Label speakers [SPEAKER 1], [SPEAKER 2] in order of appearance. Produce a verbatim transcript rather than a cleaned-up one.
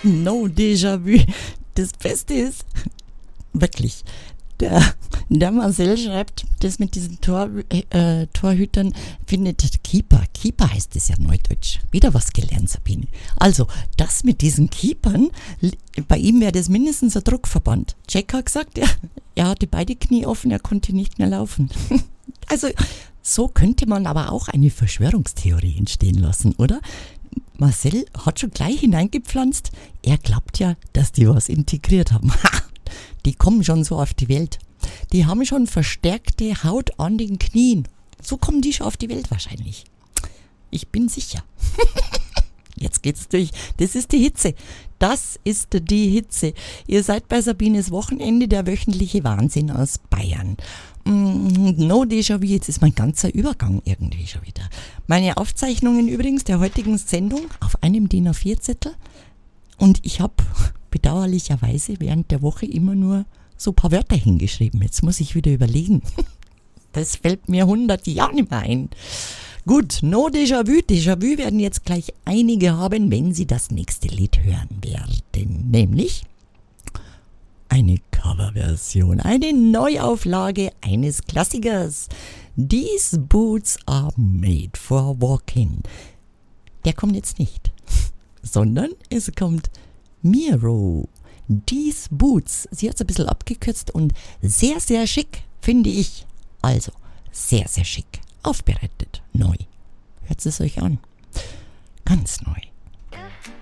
[SPEAKER 1] No Déjà-vu. Das Beste ist, wirklich, der, der Marcel schreibt, das mit diesen Tor, äh, Torhütern findet Keeper. Keeper heißt es ja neudeutsch. Wieder was gelernt, Sabine. Also, das mit diesen Keepern, bei ihm wäre das mindestens ein Druckverband. Jack hat gesagt, er, er hatte beide Knie offen, er konnte nicht mehr laufen. Also, so könnte man aber auch eine Verschwörungstheorie entstehen lassen, oder? Marcel hat schon gleich hineingepflanzt, er glaubt ja, dass die was integriert haben. Die kommen schon so auf die Welt. Die haben schon verstärkte Haut an den Knien. So kommen die schon auf die Welt wahrscheinlich. Ich bin sicher. Jetzt geht's durch. Das ist die Hitze. Das ist die Hitze. Ihr seid bei Sabines Wochenende, der wöchentliche Wahnsinn aus Bayern. No Déjà-vu, jetzt ist mein ganzer Übergang irgendwie schon wieder. Meine Aufzeichnungen übrigens der heutigen Sendung auf einem D I N A vier Zettel. Und ich habe bedauerlicherweise während der Woche immer nur so ein paar Wörter hingeschrieben. Jetzt muss ich wieder überlegen. Das fällt mir hundert Jahre nicht mehr ein. Gut, no Déjà-vu. Déjà-vu werden jetzt gleich einige haben, wenn sie das nächste Lied hören werden. Nämlich eine Coverversion, eine Neuauflage eines Klassikers. These Boots are made for walking. Der kommt jetzt nicht, sondern es kommt Miro. These Boots. Sie hat es ein bisschen abgekürzt und sehr, sehr schick, finde ich. Also, sehr, sehr schick. Aufbereitet. Neu. Hört es euch an. Ganz neu.